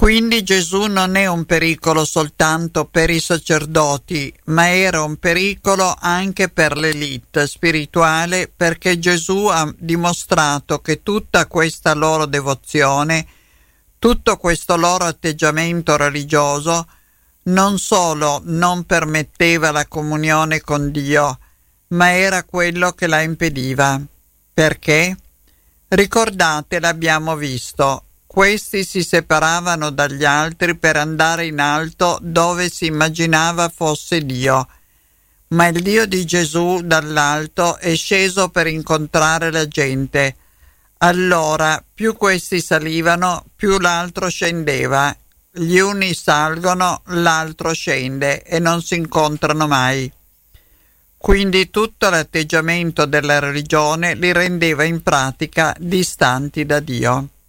Quindi Gesù non è un pericolo soltanto per i sacerdoti, ma era un pericolo anche per l'elite spirituale, perché Gesù ha dimostrato che tutta questa loro devozione, tutto questo loro atteggiamento religioso, non solo non permetteva la comunione con Dio, ma era quello che la impediva. Perché? Ricordate, l'abbiamo visto. Questi si separavano dagli altri per andare in alto dove si immaginava fosse Dio, ma il Dio di Gesù dall'alto è sceso per incontrare la gente. Allora, più questi salivano, più l'altro scendeva. Gli uni salgono, l'altro scende e non si incontrano mai. Quindi tutto l'atteggiamento della religione li rendeva in pratica distanti da Dio.